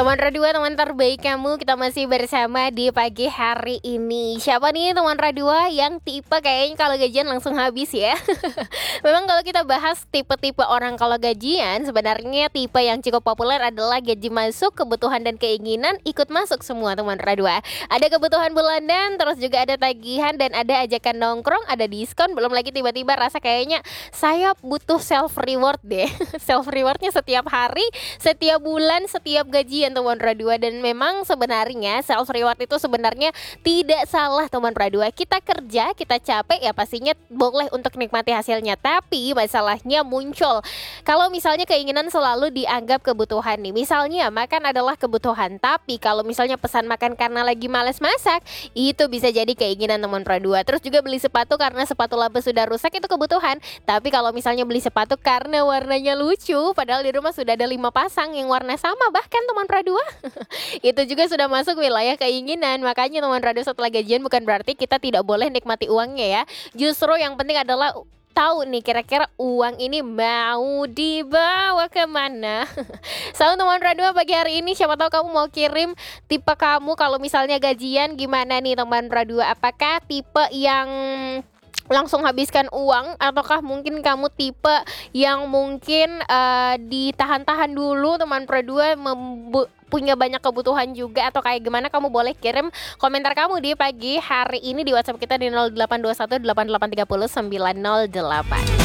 Teman Radua, teman terbaik kamu, kita masih bersama di pagi hari ini. Siapa nih teman Radua yang tipe kayaknya kalau gajian langsung habis ya? Memang kalau kita bahas tipe-tipe orang kalau gajian, sebenarnya tipe yang cukup populer adalah gaji masuk, kebutuhan dan keinginan ikut masuk semua teman Radua. Ada kebutuhan bulanan, terus juga ada tagihan dan ada ajakan nongkrong, ada diskon, belum lagi tiba-tiba rasa kayaknya saya butuh self reward deh. Self rewardnya setiap hari, setiap bulan, setiap gajian teman Radua. Dan memang sebenarnya self reward itu sebenarnya tidak salah teman Radua. Kita kerja, kita capek ya pastinya boleh untuk nikmati hasilnya. Tapi masalahnya muncul kalau misalnya keinginan selalu dianggap kebutuhan nih. Misalnya makan adalah kebutuhan, tapi kalau misalnya pesan makan karena lagi males masak, itu bisa jadi keinginan teman Radua. Terus juga beli sepatu karena sepatu laba sudah rusak, itu kebutuhan. Tapi kalau misalnya beli sepatu karena warnanya lucu, padahal di rumah sudah ada 5 pasang yang warna sama bahkan teman Radua, itu juga sudah masuk wilayah keinginan. Makanya teman Radua, setelah gajian bukan berarti kita tidak boleh nikmati uangnya ya. Justru yang penting adalah tahu nih kira-kira uang ini mau dibawa kemana. Salam teman Radua pagi hari ini. Siapa tahu kamu mau kirim tipe kamu kalau misalnya gajian gimana nih teman Radua. Apakah tipe yang langsung habiskan uang, ataukah mungkin kamu tipe yang mungkin ditahan-tahan dulu teman Radua, punya banyak kebutuhan juga, atau kayak gimana? Kamu boleh kirim komentar kamu di pagi hari ini di WhatsApp kita di 0821 8830 908.